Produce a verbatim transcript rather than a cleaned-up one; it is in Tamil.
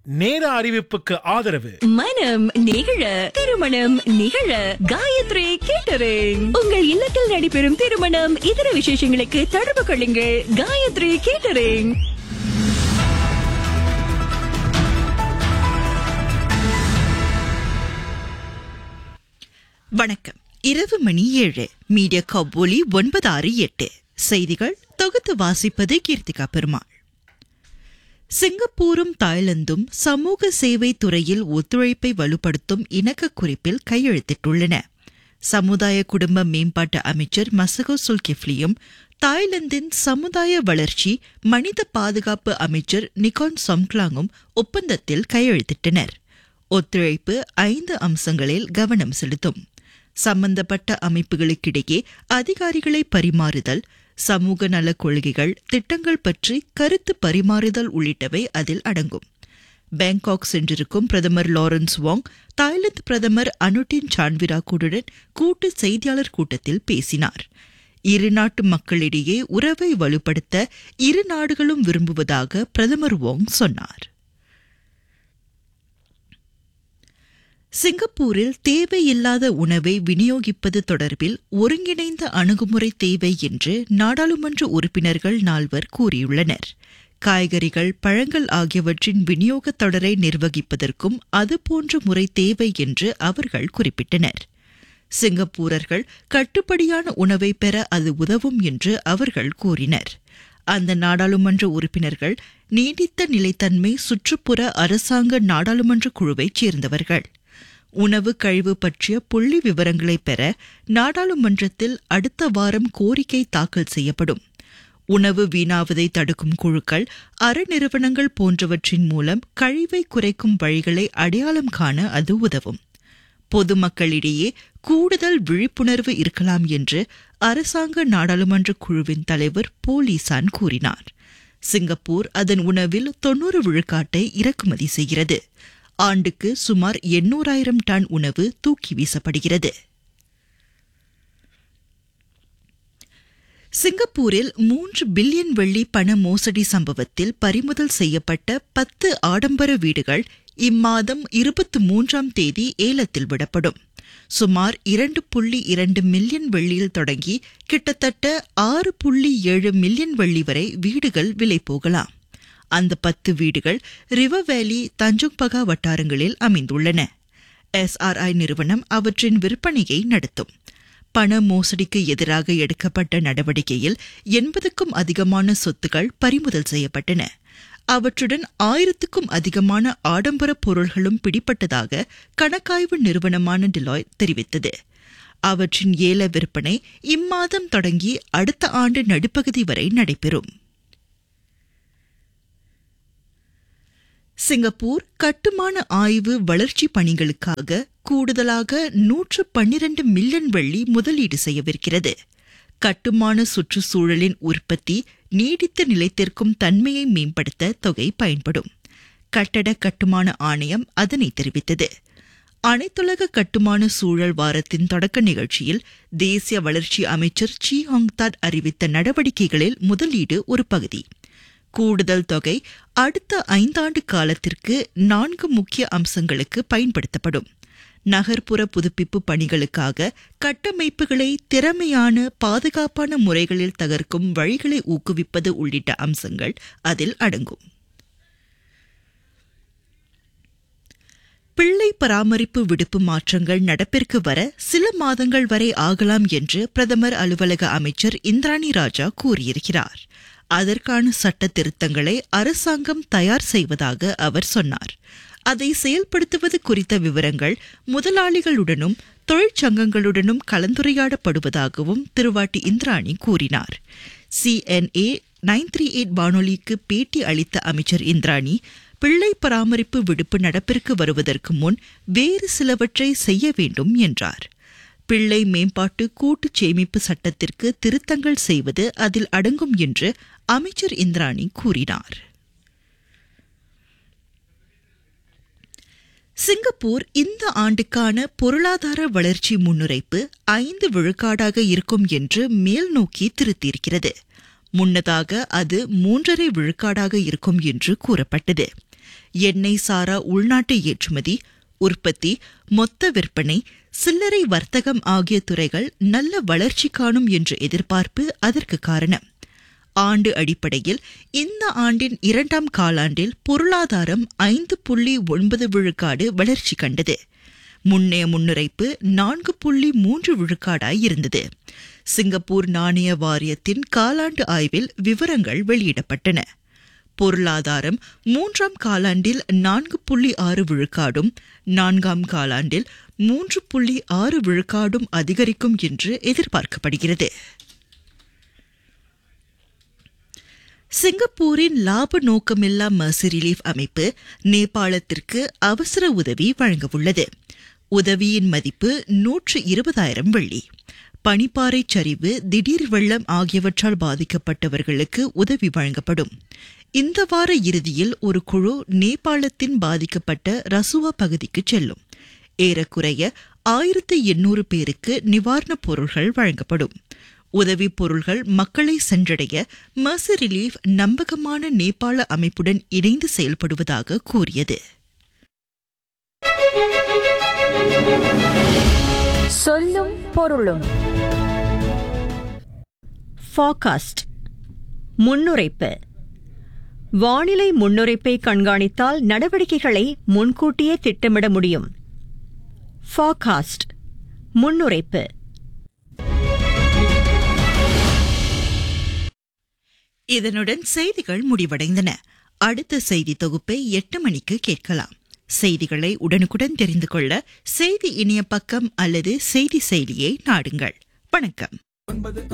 நேர அறிவிப்புக்கு ஆதரவு மனம் நிகழ திருமணம் நிகழ காயத்ரி கேட்டரிங். உங்கள் இல்லத்தில் நடைபெறும் திருமணம் இதர விசேஷங்களுக்கு தொடர்பு கொள்ளுங்கள். காயத்ரி கேட்டரிங். வணக்கம். இரவு மணி ஏழு. மீடியா கபோலி ஒன்பது ஆறு எட்டு. செய்திகள் தொகுத்து வாசிப்பது கீர்த்திகா பெருமாள். சிங்கப்பூரும் தாய்லாந்தும் சமூக சேவை துறையில் ஒத்துழைப்பை வலுப்படுத்தும் இணக்க குறிப்பில் கையெழுத்திட்டுள்ளன. சமுதாய குடும்ப மேம்பாட்டு அமைச்சர் மசகோ சுல்கிஃப்லியும் தாய்லாந்தின் சமுதாய வளர்ச்சி மனித பாதுகாப்பு அமைச்சர் நிகான் சம்க்லாங்கும் ஒப்பந்தத்தில் கையெழுத்திட்டனர். ஒத்துழைப்பு ஐந்து அம்சங்களில் கவனம் செலுத்தும். சம்பந்தப்பட்ட அமைப்புகளுக்கிடையே அதிகாரிகளை பரிமாறுதல், சமூக நலக் கொள்கைகள், திட்டங்கள் பற்றி கருத்து பரிமாறுதல் உள்ளிட்டவை அதில் அடங்கும். பாங்காக் சென்றிருக்கும் பிரதமர் லாரன்ஸ் வாங் தாய்லாந்து பிரதமர் அனுட்டின் சான்விராக்குடன் கூட்டு செய்தியாளர் கூட்டத்தில் பேசினார். இரு நாட்டு மக்களிடையே உறவை வலுப்படுத்த இரு நாடுகளும் விரும்புவதாக பிரதமர் வாங் சொன்னார். சிங்கப்பூரில் தேவையில்லாத உணவை விநியோகிப்பது தொடர்பில் ஒருங்கிணைந்த அணுகுமுறை தேவை என்று நாடாளுமன்ற உறுப்பினர்கள் நால்வர் கூறியுள்ளனர். காய்கறிகள், பழங்கள் ஆகியவற்றின் விநியோக தொடரை நிர்வகிப்பதற்கும் அதுபோன்ற முறை தேவை என்று அவர்கள் குறிப்பிட்டனர். சிங்கப்பூரர்கள் கட்டுப்படியான உணவை பெற அது உதவும் என்று அவர்கள் கூறினர். அந்த நாடாளுமன்ற உறுப்பினர்கள் நீடித்த நிலைத்தன்மை சுற்றுப்புற அரசாங்க நாடாளுமன்ற குழுவைச் சேர்ந்தவர்கள். உணவு கழிவு பற்றிய புள்ளி விவரங்களை பெற நாடாளுமன்றத்தில் அடுத்த வாரம் கோரிக்கை தாக்கல் செய்யப்படும். உணவு வீணாவதை தடுக்கும் குழுக்கள், அறநிறுவனங்கள் போன்றவற்றின் மூலம் கழிவை குறைக்கும் வழிகளை அடையாளம் காண அது உதவும். பொதுமக்களிடையே கூடுதல் விழிப்புணர்வு இருக்கலாம் என்று அரசாங்க நாடாளுமன்ற குழுவின் தலைவர் போலீசான் கூறினார். சிங்கப்பூர் அதன் உணவில் தொன்னூறு விழுக்காட்டை இறக்குமதி செய்கிறது. ஆண்டுக்கு சுமார் எண்ணூறாயிரம் டன் உணவு தூக்கி வீசப்படுகிறது. சிங்கப்பூரில் மூன்று பில்லியன் வெள்ளி பண மோசடி சம்பவத்தில் பறிமுதல் செய்யப்பட்ட பத்து ஆடம்பர வீடுகள் இம்மாதம் இருபத்தி மூன்றாம் தேதி ஏலத்தில் விடப்படும். சுமார் இரண்டு புள்ளி இரண்டு மில்லியன் வெள்ளியில் தொடங்கி கிட்டத்தட்ட ஆறு புள்ளி ஏழு மில்லியன் வெள்ளி வரை வீடுகள் விலை போகலாம். அந்த பத்து வீடுகள் ரிவர் வேலி, தஞ்சுங்பகா வட்டாரங்களில் அமைந்துள்ளன. எஸ்ஆர்ஐ நிறுவனம் அவற்றின் விற்பனையை நடத்தும். பண மோசடிக்கு எதிராக எடுக்கப்பட்ட நடவடிக்கையில் எண்பதுக்கும் அதிகமான சொத்துக்கள் பறிமுதல் செய்யப்பட்டன. அவற்றுடன் ஆயிரத்துக்கும் அதிகமான ஆடம்பர பொருள்களும் பிடிப்பட்டதாக கணக்காய்வு நிறுவனமான டிலாய்ட் தெரிவித்தது. அவற்றின் ஏல விற்பனை இம்மாதம் தொடங்கி அடுத்த ஆண்டு நடுப்பகுதி வரை நடைபெறும். சிங்கப்பூர் கட்டுமான ஆய்வு வளர்ச்சி பணிகளுக்காக கூடுதலாக நூற்று பன்னிரண்டு மில்லியன் வெள்ளி முதலீடு செய்யவிருக்கிறது. கட்டுமான சுற்றுச்சூழலின் உற்பத்தி நீடித்த நிலைத்திருக்கும் தன்மையை மேம்படுத்த தொகை பயன்படும். கட்டட கட்டுமான ஆணையம் அதனை தெரிவித்தது. அனைத்துலக கட்டுமான சூழல் வாரத்தின் தொடக்க நிகழ்ச்சியில் தேசிய வளர்ச்சி அமைச்சர் சி ஹாங்தாட் அறிவித்த நடவடிக்கைகளில் முதலீடு ஒரு பகுதி. கூடுதல் தொகை அடுத்த ஐந்தாண்டு காலத்திற்கு நான்கு முக்கிய அம்சங்களுக்கு பயன்படுத்தப்படும். நகர்ப்புற புதுப்பிப்பு பணிகளுக்காக கட்டமைப்புகளை திறமையான, பாதுகாப்பான முறைகளில் தகர்க்கும் வழிகளை ஊக்குவிப்பது உள்ளிட்ட அம்சங்கள் அதில் அடங்கும். பிள்ளை பராமரிப்பு விடுப்பு மாற்றங்கள் நடப்பிற்கு வர சில மாதங்கள் வரை ஆகலாம் என்று பிரதமர் அலுவலக அமைச்சர் இந்திராணி ராஜா கூறியிருக்கிறார். அதற்கான சட்ட திருத்தங்களை அரசாங்கம் தயார் செய்வதாக அவர் சொன்னார். அதை செயல்படுத்துவது குறித்த விவரங்கள் முதலாளிகளுடனும் தொழிற்சங்கங்களுடனும் கலந்துரையாடப்படுவதாகவும் திருவாட்டி இந்திராணி கூறினார். சிஎன்ஏ நைன் த்ரீ எயிட் வானொலிக்கு பேட்டி அளித்த அமைச்சர் இந்திராணி, பிள்ளை பராமரிப்பு விடுப்பு நடப்பிற்கு வருவதற்கு முன் வேறு சிலவற்றை செய்ய வேண்டும் என்றார். பிள்ளை மேம்பாட்டு கூட்டு சேமிப்பு சட்டத்திற்கு திருத்தங்கள் செய்வது அதில் அடங்கும் என்று அமைச்சர் இந்திராணி கூறினார். சிங்கப்பூர் இந்த ஆண்டுக்கான பொருளாதார வளர்ச்சி முன்னுரைப்பு ஐந்து விழுக்காடாக இருக்கும் என்று மேல் நோக்கி திருத்தியிருக்கிறது. முன்னதாக அது மூன்றரை விழுக்காடாக இருக்கும் என்று கூறப்பட்டது. எண்ணெய் சாரா உள்நாட்டு ஏற்றுமதி, உற்பத்தி, மொத்த விற்பனை, சில்லறை வர்த்தகம் ஆகிய துறைகள் நல்ல வளர்ச்சி காணும் என்ற எதிர்பார்ப்பு அதற்கு காரணம். ஆண்டு அடிப்படையில் இந்த ஆண்டின் இரண்டாம் காலாண்டில் பொருளாதாரம் ஐந்து புள்ளி ஒன்பது விழுக்காடு வளர்ச்சி கண்டது. முன்னைய முன்னுரைப்பு நான்கு புள்ளி மூன்று விழுக்காடாய் இருந்தது. சிங்கப்பூர் நாணய வாரியத்தின் காலாண்டு ஆய்வில் விவரங்கள் வெளியிடப்பட்டன. பொருளாதாரம் மூன்றாம் காலாண்டில் நான்கு புள்ளி ஆறு விழுக்காடும் நான்காம் காலாண்டில் மூன்று புள்ளி ஆறு விழுக்காடும் அதிகரிக்கும் என்று எதிர்பார்க்கப்படுகிறது. சிங்கப்பூரின் லாப நோக்கமில்லா மர்சி ரிலீஃப் அமைப்பு நேபாளத்திற்கு அவசர உதவி வழங்கவுள்ளது. உதவியின் மதிப்பு நூற்று இருபதாயிரம் வெள்ளி. பனிப்பாறை சரிவு, திடீர் வெள்ளம் ஆகியவற்றால் பாதிக்கப்பட்டவர்களுக்கு உதவி வழங்கப்படும். இந்த வார இறுதியில் ஒரு குழு நேபாளத்தின் பாதிக்கப்பட்ட ரசுவா பகுதிக்கு செல்லும். ஏறக்குறைய ஆயிரத்து எண்ணூறு பேருக்கு நிவாரணப் பொருள்கள் வழங்கப்படும். உதவி பொருள்கள் மக்களை சென்றடைய மர்சி ரிலீஃப் நம்பகமான நேபாள அமைப்புடன் இணைந்து செயல்படுவதாக கூறியது. சொல்லும் பொருளும். ஃபார்காஸ்ட் முன்னுரைப்பு. வானிலை முன்னுரைப்பை கண்காணித்தால் நடவடிக்கைகளை முன்கூட்டியே திட்டமிட முடியும். ஃபார்காஸ்ட் முன்னுரைப்பு. இதனுடன் செய்திகள் முடிவடைந்தன. அடுத்த செய்தி தொகுப்பை எட்டு மணிக்கு கேட்கலாம். செய்திகளை உடனுக்குடன் தெரிந்து கொள்ள செய்தி இணைய பக்கம் அல்லது செய்தி செயலியை நாடுங்கள். வணக்கம்.